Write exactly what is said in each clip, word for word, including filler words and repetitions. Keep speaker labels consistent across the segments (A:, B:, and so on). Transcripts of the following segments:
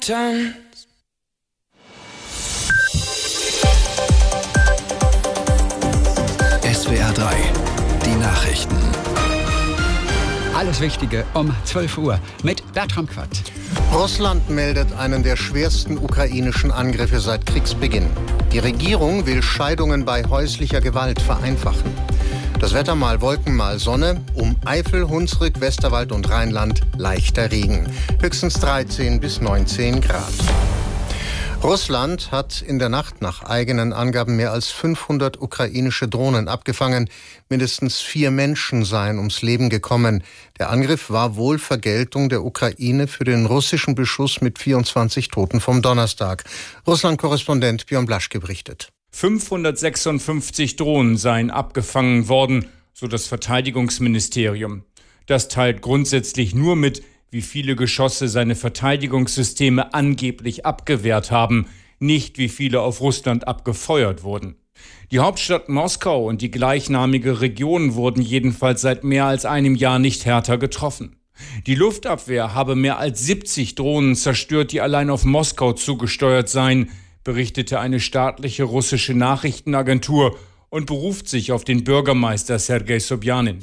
A: Tanz.
B: S W R drei, die Nachrichten.
C: Alles Wichtige um zwölf Uhr mit Bertram Quatt.
D: Russland meldet einen der schwersten ukrainischen Angriffe seit Kriegsbeginn. Die Regierung will Scheidungen bei häuslicher Gewalt vereinfachen. Das Wetter mal Wolken, mal Sonne. Um Eifel, Hunsrück, Westerwald und Rheinland leichter Regen. Höchstens dreizehn bis neunzehn Grad. Russland hat in der Nacht nach eigenen Angaben mehr als fünfhundert ukrainische Drohnen abgefangen. Mindestens vier Menschen seien ums Leben gekommen. Der Angriff war wohl Vergeltung der Ukraine für den russischen Beschuss mit vierundzwanzig Toten vom Donnerstag. Russland-Korrespondent Björn Blaschke berichtet.
E: fünfhundertsechsundfünfzig Drohnen seien abgefangen worden, so das Verteidigungsministerium. Das teilt grundsätzlich nur mit, wie viele Geschosse seine Verteidigungssysteme angeblich abgewehrt haben, nicht wie viele auf Russland abgefeuert wurden. Die Hauptstadt Moskau und die gleichnamige Region wurden jedenfalls seit mehr als einem Jahr nicht härter getroffen. Die Luftabwehr habe mehr als siebzig Drohnen zerstört, die allein auf Moskau zugesteuert seien, berichtete eine staatliche russische Nachrichtenagentur und beruft sich auf den Bürgermeister Sergei Sobjanin.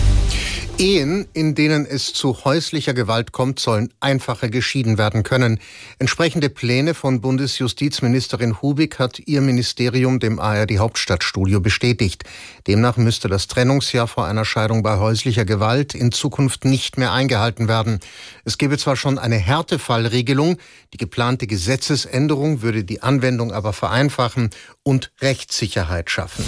D: Ehen, in denen es zu häuslicher Gewalt kommt, sollen einfacher geschieden werden können. Entsprechende Pläne von Bundesjustizministerin Hubig hat ihr Ministerium dem A R D-Hauptstadtstudio bestätigt. Demnach müsste das Trennungsjahr vor einer Scheidung bei häuslicher Gewalt in Zukunft nicht mehr eingehalten werden. Es gebe zwar schon eine Härtefallregelung, die geplante Gesetzesänderung würde die Anwendung aber vereinfachen und Rechtssicherheit schaffen.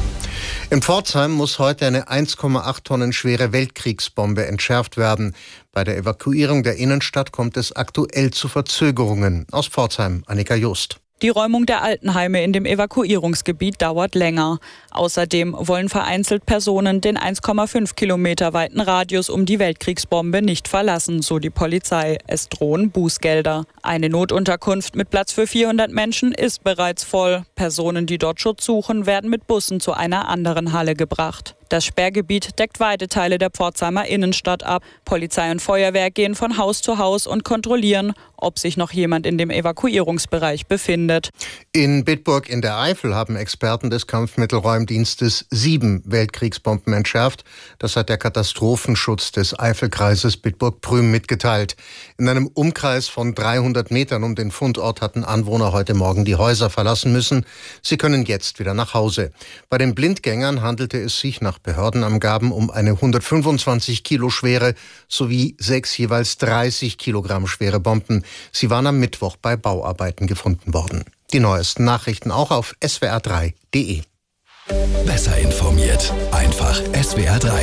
D: In Pforzheim muss heute eine eins Komma acht Tonnen schwere Weltkriegsbombe entschärft werden. Bei der Evakuierung der Innenstadt kommt es aktuell zu Verzögerungen. Aus Pforzheim, Annika Just.
F: Die Räumung der Altenheime in dem Evakuierungsgebiet dauert länger. Außerdem wollen vereinzelt Personen den eins Komma fünf Kilometer weiten Radius um die Weltkriegsbombe nicht verlassen, so die Polizei. Es drohen Bußgelder. Eine Notunterkunft mit Platz für vierhundert Menschen ist bereits voll. Personen, die dort Schutz suchen, werden mit Bussen zu einer anderen Halle gebracht. Das Sperrgebiet deckt weite Teile der Pforzheimer Innenstadt ab. Polizei und Feuerwehr gehen von Haus zu Haus und kontrollieren, ob sich noch jemand in dem Evakuierungsbereich befindet.
D: In Bitburg in der Eifel haben Experten des Kampfmittelräumdienstes sieben Weltkriegsbomben entschärft. Das hat der Katastrophenschutz des Eifelkreises Bitburg-Prüm mitgeteilt. In einem Umkreis von dreihundert Metern um den Fundort hatten Anwohner heute Morgen die Häuser verlassen müssen. Sie können jetzt wieder nach Hause. Bei den Blindgängern handelte es sich nach Behördenangaben um eine hundertfünfundzwanzig Kilo schwere sowie sechs jeweils dreißig Kilogramm schwere Bomben. Sie waren am Mittwoch bei Bauarbeiten gefunden worden. Die neuesten Nachrichten auch auf S W R drei punkt de.
B: Besser informiert, einfach S W R drei.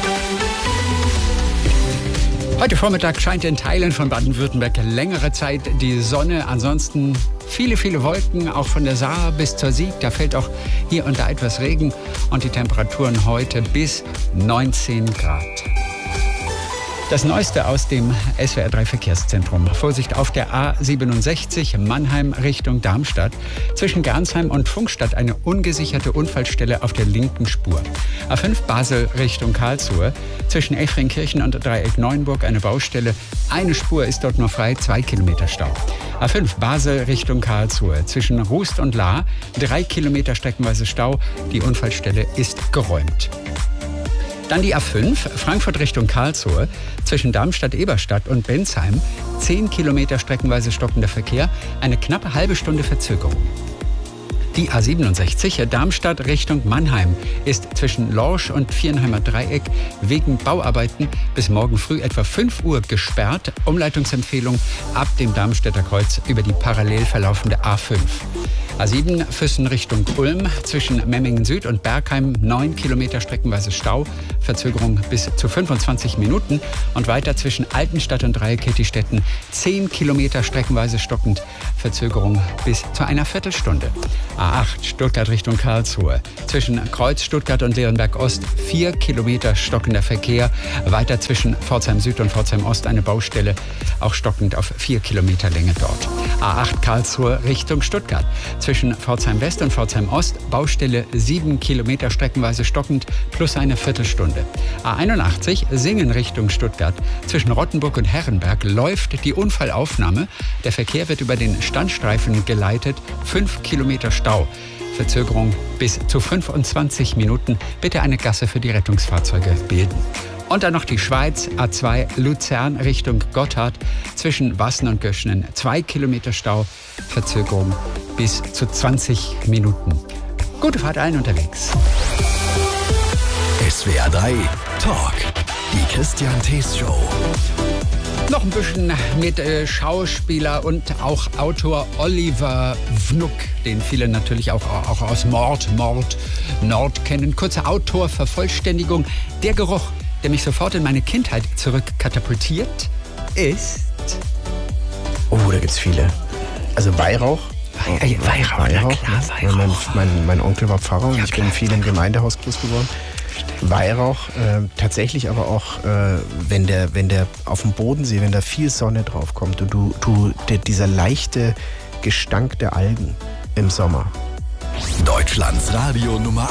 C: Heute Vormittag scheint in Teilen von Baden-Württemberg längere Zeit die Sonne. Ansonsten viele, viele Wolken, auch von der Saar bis zur Sieg. Da fällt auch hier und da etwas Regen und die Temperaturen heute bis neunzehn Grad. Das Neueste aus dem S W R drei Verkehrszentrum. Vorsicht auf der A siebenundsechzig Mannheim Richtung Darmstadt. Zwischen Gernsheim und Pfungstadt eine ungesicherte Unfallstelle auf der linken Spur. A fünf Basel Richtung Karlsruhe. Zwischen Effringkirchen und Dreieck Neuenburg eine Baustelle. Eine Spur ist dort noch frei, zwei Kilometer Stau. A fünf Basel Richtung Karlsruhe. Zwischen Rust und Lahr drei Kilometer streckenweise Stau. Die Unfallstelle ist geräumt. Dann die A fünf, Frankfurt Richtung Karlsruhe, zwischen Darmstadt-Eberstadt und Bensheim, zehn Kilometer streckenweise stockender Verkehr, eine knappe halbe Stunde Verzögerung. Die A siebenundsechzig, Darmstadt Richtung Mannheim, ist zwischen Lorsch und Viernheimer Dreieck wegen Bauarbeiten bis morgen früh etwa fünf Uhr gesperrt. Umleitungsempfehlung ab dem Darmstädter Kreuz über die parallel verlaufende A fünf. A sieben Füssen Richtung Ulm, zwischen Memmingen Süd und Bergheim neun Kilometer streckenweise Stau, Verzögerung bis zu fünfundzwanzig Minuten und weiter zwischen Altenstadt und Dreieck-Kettistetten zehn Kilometer streckenweise stockend, Verzögerung bis zu einer Viertelstunde. A acht Stuttgart Richtung Karlsruhe, zwischen Kreuz Stuttgart und Leonberg Ost vier Kilometer stockender Verkehr, weiter zwischen Pforzheim Süd und Pforzheim Ost eine Baustelle, auch stockend auf vier Kilometer Länge dort. A acht Karlsruhe Richtung Stuttgart. Zwischen Pforzheim West und Pforzheim Ost Baustelle sieben Kilometer streckenweise stockend plus eine Viertelstunde. A einundachtzig Singen Richtung Stuttgart. Zwischen Rottenburg und Herrenberg läuft die Unfallaufnahme. Der Verkehr wird über den Standstreifen geleitet. Fünf Kilometer Stau. Verzögerung bis zu fünfundzwanzig Minuten. Bitte eine Gasse für die Rettungsfahrzeuge bilden. Und dann noch die Schweiz, A zwei Luzern Richtung Gotthard. Zwischen Wassen und Göschenen zwei Kilometer Stau. Verzögerung bis zu zwanzig Minuten. Gute Fahrt allen unterwegs.
B: S W R drei Talk. Die Christian Thees Show.
C: Noch ein bisschen mit äh, Schauspieler und auch Autor Oliver Wnuk, den viele natürlich auch, auch aus Mord, Mord, Nord kennen. Kurze Autorvervollständigung. Der Geruch, der mich sofort in meine Kindheit zurückkatapultiert, ist...
A: Oh, da gibt's viele. Also Weihrauch.
C: Wei äh, Weihrauch, Weihrauch, na klar, Weihrauch.
A: Mein, mein, mein Onkel war Pfarrer und ja, ich bin viel im Gemeindehaus groß geworden. Weihrauch, äh, tatsächlich aber auch, äh, wenn der, wenn der auf dem Bodensee, wenn da viel Sonne drauf kommt und du, du der, dieser leichte Gestank der Algen im Sommer.
B: Deutschlands Radio Nummer